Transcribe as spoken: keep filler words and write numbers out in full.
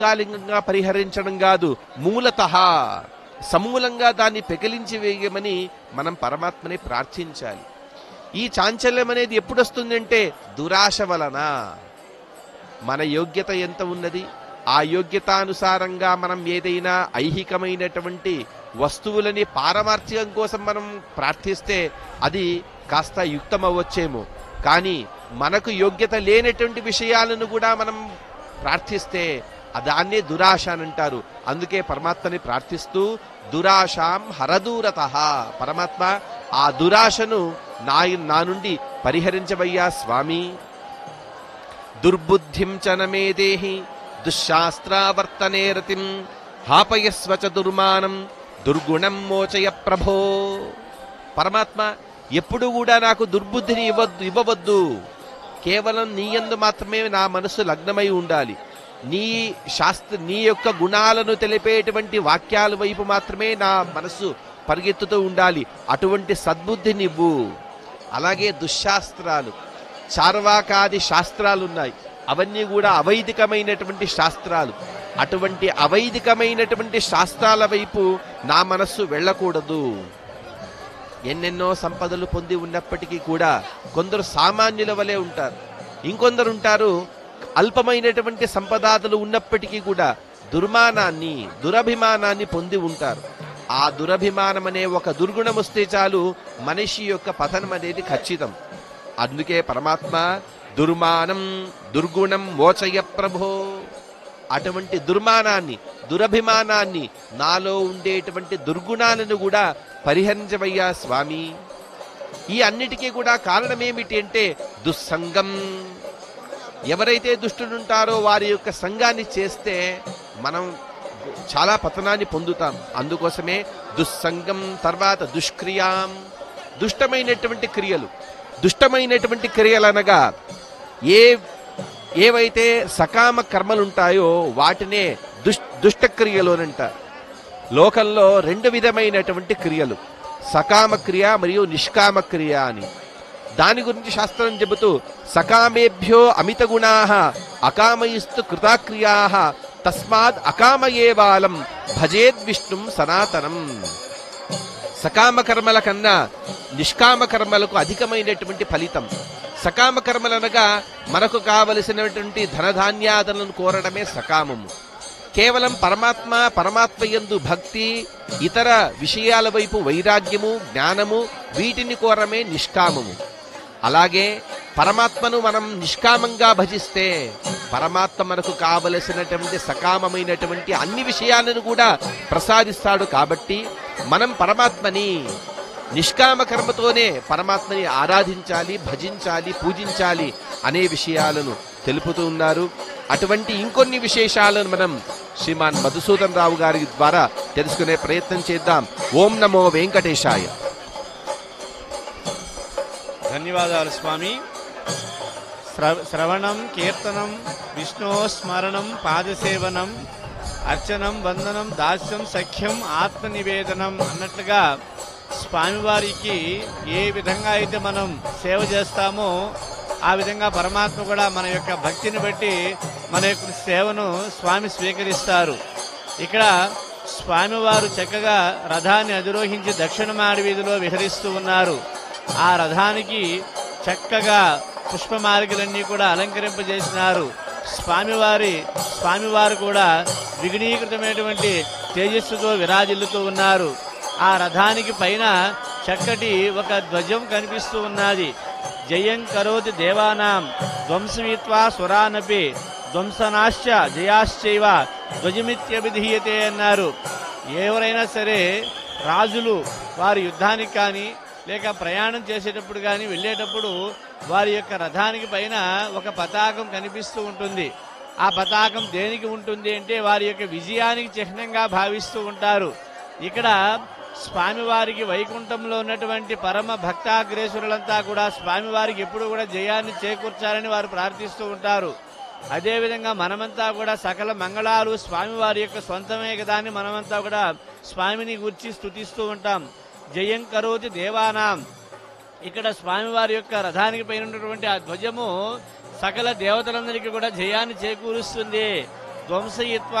తాత్కాలికంగా పరిహరించడం కాదు, మూలతః సమూలంగా దాన్ని పెకిలించి వేయమని మనం పరమాత్మని ప్రార్థించాలి. ఈ చాంచల్యం అనేది ఎప్పుడు వస్తుందంటే దురాశ వలన. మన యోగ్యత ఎంత ఉన్నది, ఆ యోగ్యతానుసారంగా మనం ఏదైనా ఐహికమైనటువంటి వస్తువులని పారమార్థికం కోసం మనం ప్రార్థిస్తే అది కాస్త యుక్తమవ్వచ్చేమో. కానీ మనకు యోగ్యత లేనటువంటి విషయాలను కూడా మనం ప్రార్థిస్తే దాన్నే దురాశ అని అంటారు. అందుకే పరమాత్మని ప్రార్థిస్తూ దురాశాం హరదూరతః, పరమాత్మ ఆ దురాశను నా నా నుండి పరిహరించవయ్యా స్వామి. దుర్బుద్ధిం చ నమే దేహి దుశ్శాస్త్రావర్తనే రతిం హాపయస్వ చ దుర్మానం దుర్గుణం మోచయ ప్రభో. పరమాత్మ ఎప్పుడు కూడా నాకు దుర్బుద్ధిని ఇవ్వద్దు ఇవ్వవద్దు కేవలం నీ యందు మాత్రమే నా మనసు లగ్నమై ఉండాలి. నీ శాస్త్ర నీ యొక్క గుణాలను తెలిపేటువంటి వాక్యాల వైపు మాత్రమే నా మనసు పరిగెత్తుతూ ఉండాలి. అటువంటి సద్బుద్ధినివ్వు. అలాగే దుశ్శాస్త్రాలు, చార్వాకాది శాస్త్రాలు ఉన్నాయి, అవన్నీ కూడా అవైదికమైనటువంటి శాస్త్రాలు. అటువంటి అవైదికమైనటువంటి శాస్త్రాల వైపు నా మనస్సు వెళ్ళకూడదు. ఎన్నెన్నో సంపదలు పొంది ఉన్నప్పటికీ కూడా కొందరు సామాన్యుల వలె ఉంటారు, ఇంకొందరు ఉంటారు అల్పమైనటువంటి సంపదాదులు ఉన్నప్పటికీ కూడా దుర్మానాన్ని దురభిమానాన్ని పొంది ఉంటారు. ఆ దురభిమానం అనే ఒక దుర్గుణం వస్తే చాలు మనిషి యొక్క పతనం అనేది ఖచ్చితం. అందుకే పరమాత్మ దుర్మానం దుర్గుణం మోచయ ప్రభో, అటువంటి దుర్మానాన్ని దురభిమానాన్ని నాలో ఉండేటువంటి దుర్గుణాలను కూడా పరిహరించవయ్యా స్వామి. ఈ అన్నిటికీ కూడా కారణమేమిటి అంటే దుస్సంగం. ఎవరైతే దుష్టులుంటారో వారి యొక్క సంఘాన్ని చేస్తే మనం చాలా పతనాన్ని పొందుతాం. అందుకోసమే దుస్సంగం, తర్వాత దుష్క్రియాం, దుష్టమైనటువంటి క్రియలు. దుష్టమైనటువంటి క్రియలు అనగా ఏ ఏవైతే సకామ కర్మలుంటాయో వాటినే దుష్ దుష్టక్రియలు అని అంటారు. లోకంలో రెండు విధమైనటువంటి క్రియలు, సకామ క్రియ మరియు నిష్కామ క్రియ అని. దాని గురించి శాస్త్రం చెబుతూ సకామేభ్యో అమిత గుణా అకామయిస్తు కృతాక్రియా తస్మాద్ అకామయేవాలం భజేద్ విష్ణుం సనాతనం. సకామ కర్మల కన్నా నిష్కామ కర్మలకు అధికమైనటువంటి ఫలితం. సకామ కర్మలు అనగా మనకు కావలసినటువంటి ధనధాన్యాదులను కోరడమే సకామము. కేవలం పరమాత్మ పరమాత్మ యందు భక్తి, ఇతర విషయాల వైపు వైరాగ్యము, జ్ఞానము, వీటిని కోరమే నిష్కామము. అలాగే పరమాత్మను మనం నిష్కామంగా భజిస్తే పరమాత్మ మనకు కావలసినటువంటి సకామమైనటువంటి అన్ని విషయాలను కూడా ప్రసాదిస్తాడు. కాబట్టి మనం పరమాత్మని నిష్కామ కర్మతోనే పరమాత్మని ఆరాధించాలి, భజించాలి, పూజించాలి అనే విషయాలను తెలుపుతూ ఉన్నారు. అటువంటి ఇంకొన్ని విశేషాలను మనం శ్రీమాన్ మధుసూదన్ రావు గారి ద్వారా తెలుసుకునే ప్రయత్నం చేద్దాం. ఓం నమో వెంకటేశాయ. ధన్యవాదాలు స్వామి. శ్రవణం, కీర్తనం, విష్ణు స్మరణం, పాదసేవనం, అర్చనం, వందనం, దాస్యం, సఖ్యం, ఆత్మనివేదనం అన్నట్లుగా స్వామివారికి ఏ విధంగా అయితే మనం సేవ చేస్తామో ఆ విధంగా పరమాత్మ కూడా మన యొక్క భక్తిని బట్టి మన యొక్క సేవను స్వామి స్వీకరిస్తారు. ఇక్కడ స్వామివారు చక్కగా రథాన్ని అధిరోహించి దక్షిణమాడి వీధిలో విహరిస్తూ ఉన్నారు. ఆ రథానికి చక్కగా పుష్పమార్గలన్నీ కూడా అలంకరింపజేసినారు. స్వామివారి స్వామివారు కూడా ద్విగుణీకృతమైనటువంటి తేజస్సుతో విరాజిల్లుతూ ఉన్నారు. ఆ రథానికి పైన చక్కటి ఒక ధ్వజం కనిపిస్తూ ఉన్నది. జయం కరోతి దేవానాం ధ్వంసమిత్వా సురానపి ధ్వంసనాశ్చ జయాశ్చైవ ధ్వజమిత్యభిధీయతే అన్నారు. ఎవరైనా సరే రాజులు వారి యుద్ధానికి కానీ లేక ప్రయాణం చేసేటప్పుడు కానీ వెళ్ళేటప్పుడు వారి యొక్క రథానికి పైన ఒక పతాకం కనిపిస్తూ ఉంటుంది. ఆ పతాకం దేనికి ఉంటుంది అంటే వారి యొక్క విజయానికి చిహ్నంగా భావిస్తూ ఉంటారు. ఇక్కడ స్వామివారికి వైకుంఠంలో ఉన్నటువంటి పరమ భక్తాగ్రేసురులంతా కూడా స్వామివారికి ఎప్పుడు కూడా జయాన్ని చేకూర్చాలని వారు ప్రార్థిస్తూ ఉంటారు. అదేవిధంగా మనమంతా కూడా సకల మంగళాలు స్వామివారి యొక్క సొంతమే కదా అని మనమంతా కూడా స్వామిని గురించి స్తుతిస్తూ ఉంటాం. జయం కరోతి దేవానాం. ఇక్కడ స్వామివారి యొక్క రథానికి పైన ఉన్నటువంటి ఆ ధ్వజము సకల దేవతలందరికీ కూడా జయాన్ని చేకూరుస్తుంది. ధ్వంసయిత్వ